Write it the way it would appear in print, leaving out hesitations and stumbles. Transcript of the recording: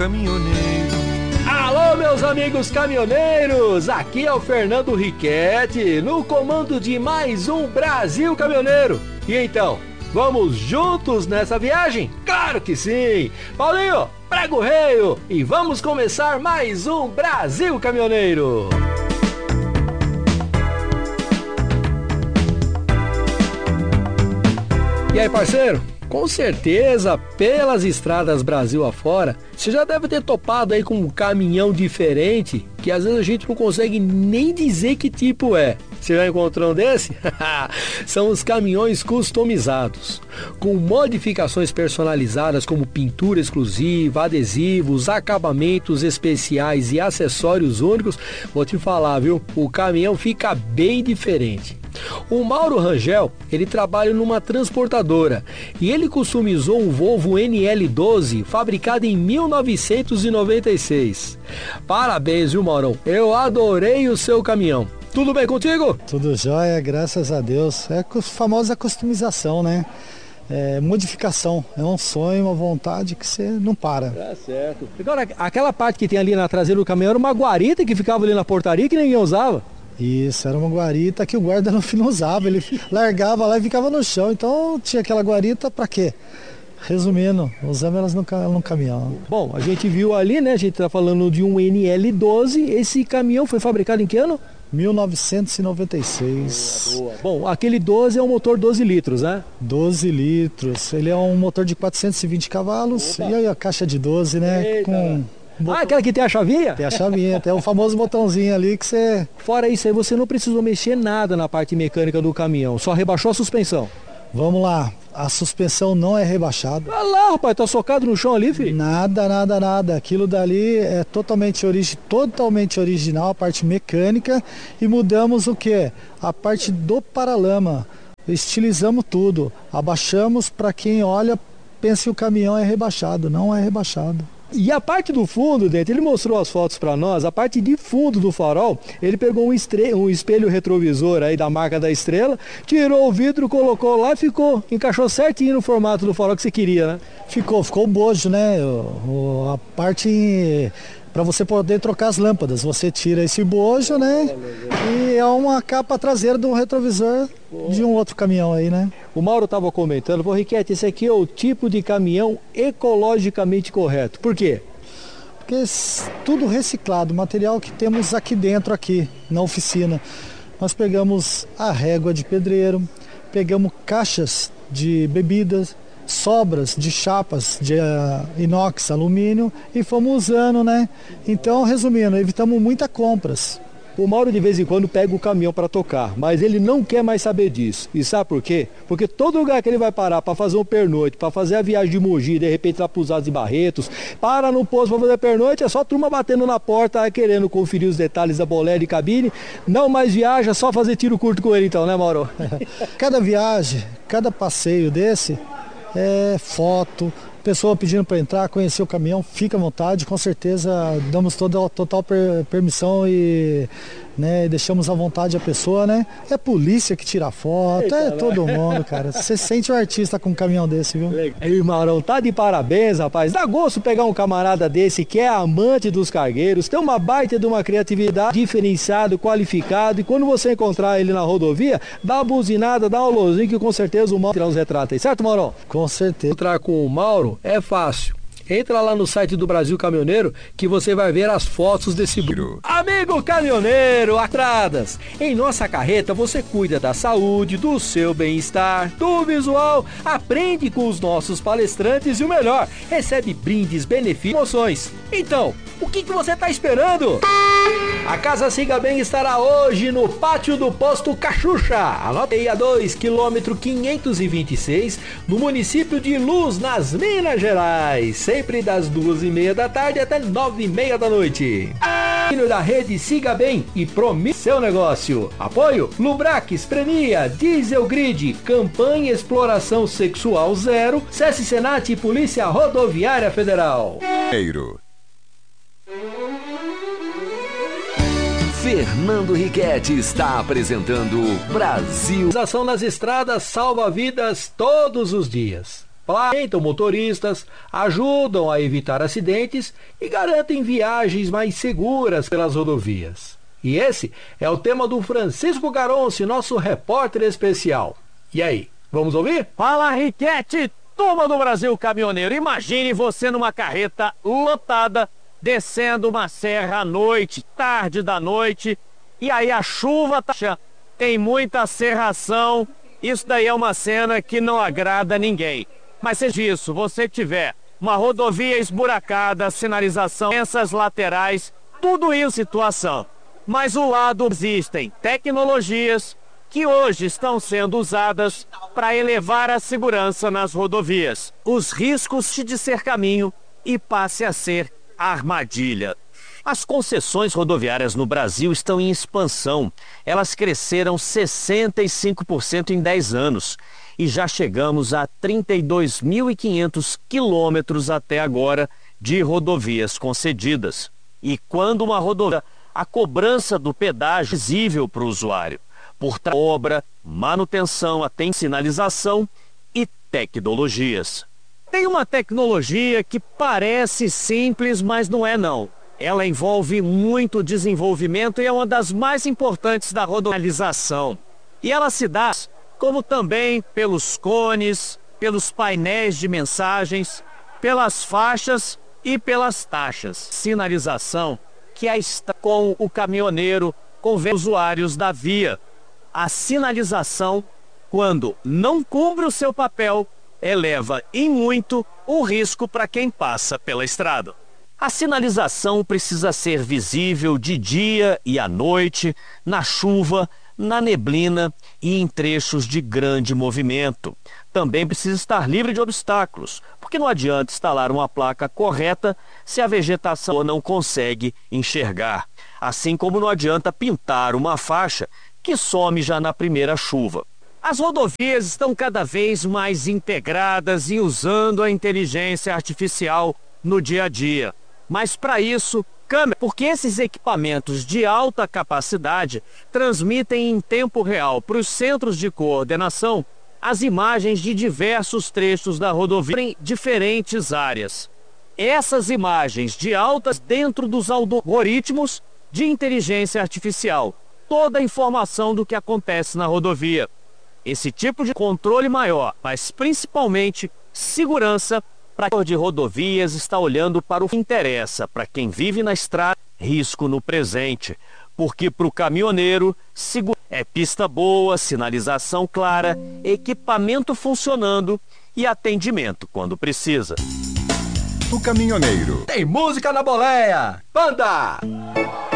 caminhoneiro. Alô, meus amigos caminhoneiros, aqui é o Fernando Riquetti, no comando de mais um Brasil Caminhoneiro. E então, vamos juntos nessa viagem? Claro que sim! Paulinho, prega o reio e vamos começar mais um Brasil Caminhoneiro. E aí, parceiro? Com certeza, pelas estradas Brasil afora, você já deve ter topado aí com um caminhão diferente, que às vezes a gente não consegue nem dizer que tipo é. Você já encontrou um desse? São os caminhões customizados, com modificações personalizadas como pintura exclusiva, adesivos, acabamentos especiais e acessórios únicos. Vou te falar, viu? O caminhão fica bem diferente. O Mauro Rangel, ele trabalha numa transportadora e ele customizou um Volvo NL12 fabricado em 1996. Parabéns, viu, Maurão? Eu adorei o seu caminhão. Tudo bem contigo? Tudo jóia, graças a Deus. É a famosa customização, né? Modificação. É um sonho, uma vontade que você não para. Tá certo. Agora, aquela parte que tem ali na traseira do caminhão era uma guarita que ficava ali na portaria que ninguém usava. Isso, era uma guarita que o guarda no fim não usava, ele largava lá e ficava no chão, então tinha aquela guarita pra quê? Resumindo, usamos elas no caminhão. Bom, a gente viu ali, né, a gente tá falando de um NL12, esse caminhão foi fabricado em que ano? 1996. Boa. Bom, aquele 12 é um motor 12 litros, né? 12 litros, ele é um motor de 420 cavalos. Opa. E aí a caixa de 12, né? Eita. Com... aquela que tem a chavinha? Tem a chavinha, tem o famoso botãozinho ali que você... Fora isso aí, você não precisou mexer nada na parte mecânica do caminhão, só rebaixou a suspensão. Vamos lá, a suspensão não é rebaixada. Olha lá, rapaz, tá socado no chão ali, filho? Nada. Aquilo dali é totalmente original, a parte mecânica. E mudamos o quê? A parte do paralama. Estilizamos tudo, abaixamos para quem olha, pensa que o caminhão é rebaixado, não é rebaixado. E a parte do fundo, dentro, ele mostrou as fotos para nós, a parte de fundo do farol, ele pegou um espelho retrovisor aí da marca da Estrela, tirou o vidro, colocou lá e encaixou certinho no formato do farol que você queria, né? Ficou o bojo, né? A parte para você poder trocar as lâmpadas, você tira esse bojo, né? E é uma capa traseira de um retrovisor de um outro caminhão aí, né? O Mauro estava comentando, Riquetti, esse aqui é o tipo de caminhão ecologicamente correto. Por quê? Porque tudo reciclado, material que temos aqui dentro, aqui na oficina. Nós pegamos a régua de pedreiro, pegamos caixas de bebidas, sobras de chapas de inox, alumínio e fomos usando, né? Então, resumindo, evitamos muitas compras. O Mauro de vez em quando pega o caminhão para tocar, mas ele não quer mais saber disso. E sabe por quê? Porque todo lugar que ele vai parar para fazer um pernoite, para fazer a viagem de Mogi, de repente lá para os Usados e Barretos, para no posto para fazer pernoite, é só turma batendo na porta, querendo conferir os detalhes da bolé de cabine. Não mais viaja, só fazer tiro curto com ele então, né, Mauro? Cada viagem, cada passeio desse é foto, pessoa pedindo para entrar, conhecer o caminhão, fica à vontade, com certeza damos toda a total permissão e, né, deixamos à vontade a pessoa, né? É polícia que tira foto, eita, todo mundo, cara. Você sente um artista com um caminhão desse, viu? Ei, Maurão, tá de parabéns, rapaz. Dá gosto pegar um camarada desse que é amante dos cargueiros, tem uma baita de uma criatividade, diferenciado, qualificado, e quando você encontrar ele na rodovia, dá uma buzinada, dá um alôzinho que com certeza o Mauro tirar uns retratos aí, certo, Maurão? Com certeza. Entrar com o Mauro é fácil. Entra lá no site do Brasil Caminhoneiro que você vai ver as fotos desse grupo. Amigo caminhoneiro, atradas! Em nossa carreta você cuida da saúde, do seu bem-estar, do visual, aprende com os nossos palestrantes e o melhor, recebe brindes, benefícios e promoções. Então, o que você está esperando? A Casa Siga Bem estará hoje no pátio do posto Cachucha, anote aí, a 2 km 526, no município de Luz, nas Minas Gerais, sempre das 2h30 da tarde até 9h30 da noite. Da rede Siga Bem e promete seu negócio. Apoio Lubrax, Premia, Diesel Grid, Campanha Exploração Sexual Zero, SESC Senat e Polícia Rodoviária Federal. Fernando Riquetti está apresentando Brasil. Ação nas estradas salva vidas todos os dias. orientam motoristas, ajudam a evitar acidentes e garantem viagens mais seguras pelas rodovias. E esse é o tema do Francisco Garonce, nosso repórter especial. E aí, vamos ouvir? Fala, Riquete, turma do Brasil Caminhoneiro. Imagine você numa carreta lotada, descendo uma serra à noite, tarde da noite, e aí a chuva tem muita serração. Isso daí é uma cena que não agrada a ninguém. Mas se disso você tiver uma rodovia esburacada, sinalização, essas laterais, tudo isso situação. Mas o lado existem tecnologias que hoje estão sendo usadas para elevar a segurança nas rodovias. Os riscos de ser caminho e passe a ser armadilha. As concessões rodoviárias no Brasil estão em expansão. Elas cresceram 65% em 10 anos e já chegamos a 32.500 quilômetros até agora de rodovias concedidas. E quando uma rodovia, a cobrança do pedágio é visível para o usuário, por obra, manutenção, até sinalização e tecnologias. Tem uma tecnologia que parece simples, mas não é não. Ela envolve muito desenvolvimento e é uma das mais importantes da rodoviarização. E ela se dá como também pelos cones, pelos painéis de mensagens, pelas faixas e pelas taxas. Sinalização que está com o caminhoneiro, com os usuários da via. A sinalização, quando não cumpre o seu papel, eleva em muito o risco para quem passa pela estrada. A sinalização precisa ser visível de dia e à noite, na chuva, na neblina e em trechos de grande movimento. Também precisa estar livre de obstáculos, porque não adianta instalar uma placa correta se a vegetação não consegue enxergar. Assim como não adianta pintar uma faixa que some já na primeira chuva. As rodovias estão cada vez mais integradas e usando a inteligência artificial no dia a dia. Mas para isso, porque esses equipamentos de alta capacidade transmitem em tempo real para os centros de coordenação as imagens de diversos trechos da rodovia em diferentes áreas. Essas imagens de altas dentro dos algoritmos de inteligência artificial, toda a informação do que acontece na rodovia. Esse tipo de controle maior, mas principalmente segurança, para quem de rodovias está olhando para o que interessa, para quem vive na estrada, risco no presente. Porque para o caminhoneiro, é pista boa, sinalização clara, equipamento funcionando e atendimento quando precisa. O caminhoneiro. Tem música na boleia. Banda!